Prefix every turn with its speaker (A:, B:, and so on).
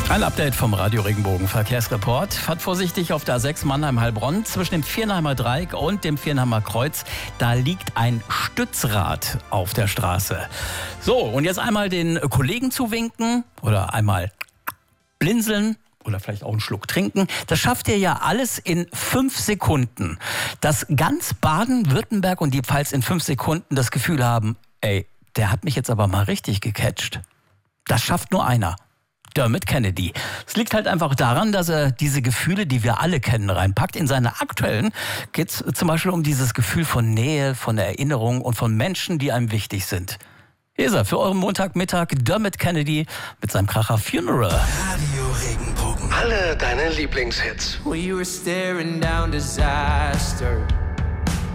A: Ein Update vom Radio Regenbogen Verkehrsreport. Fahrt vorsichtig auf der A6 Mannheim-Heilbronn zwischen dem Viernheimer Dreieck und dem Viernheimer Kreuz. Da liegt ein Stützrad auf der Straße. So, und jetzt einmal den Kollegen zuwinken oder einmal blinzeln oder vielleicht auch einen Schluck trinken. Das schafft ihr ja alles in 5 Sekunden. Dass ganz Baden-Württemberg und die Pfalz in 5 Sekunden das Gefühl haben, ey, der hat mich jetzt aber mal richtig gecatcht. Das schafft nur einer. Dermot Kennedy. Es liegt halt einfach daran, dass er diese Gefühle, die wir alle kennen, reinpackt. In seiner aktuellen geht es zum Beispiel um dieses Gefühl von Nähe, von Erinnerung und von Menschen, die einem wichtig sind. Hier ist er für euren Montagmittag, Dermot Kennedy mit seinem Kracher Funeral.
B: Radio Regenbogen.
C: Alle deine Lieblingshits.
D: We were staring down disaster.